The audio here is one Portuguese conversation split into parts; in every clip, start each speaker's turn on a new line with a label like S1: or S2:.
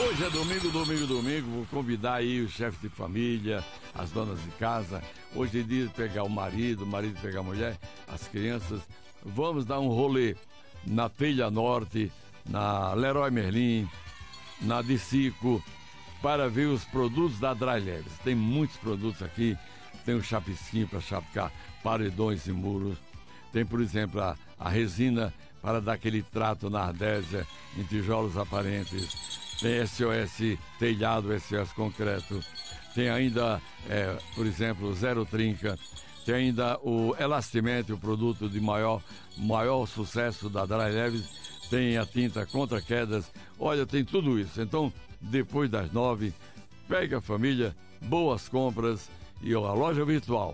S1: Hoje é domingo. Vou convidar aí o chefe de família, as donas de casa. Hoje é dia de pegar o marido pegar a mulher, as crianças. Vamos dar um rolê na Telha Norte, na Leroy Merlin, na Dicico, para ver os produtos da Dry Leves. Tem muitos produtos aqui. Tem o chapisquinho para chapicar paredões e muros. Tem, por exemplo, a resina para dar aquele trato na ardésia em tijolos aparentes. Tem SOS telhado, SOS concreto. Tem ainda, por exemplo, o Zero Trinca. Tem ainda o Elastimete, o produto de maior sucesso da Dry Leves. Tem a tinta contra quedas. Olha, tem tudo isso. Então, depois das 9, pega a família, boas compras e a loja virtual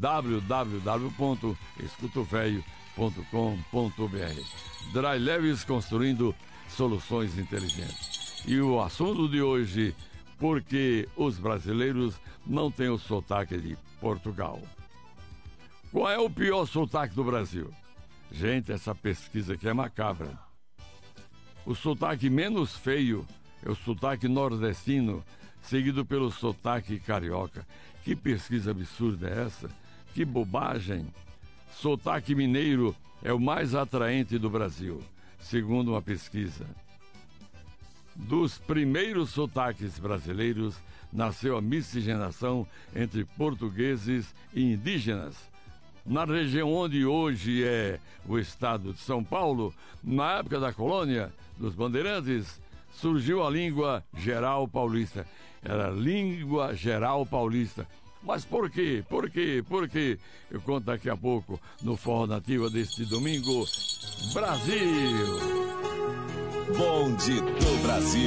S1: www.escutovelho.com.br. Dry Leves, construindo soluções inteligentes. E o assunto de hoje, porque os brasileiros não têm o sotaque de Portugal. Qual é o pior sotaque do Brasil? Gente, essa pesquisa aqui é macabra. O sotaque menos feio é o sotaque nordestino, seguido pelo sotaque carioca. Que pesquisa absurda é essa? Que bobagem! Sotaque mineiro é o mais atraente do Brasil, segundo uma pesquisa. Dos primeiros sotaques brasileiros, nasceu a miscigenação entre portugueses e indígenas. Na região onde hoje é o estado de São Paulo, na época da colônia dos bandeirantes, surgiu a língua geral paulista. Era língua geral paulista. Mas por quê? Por quê? Eu conto daqui a pouco no Forró Nativa deste domingo. Brasil!
S2: Bonde do Brasil.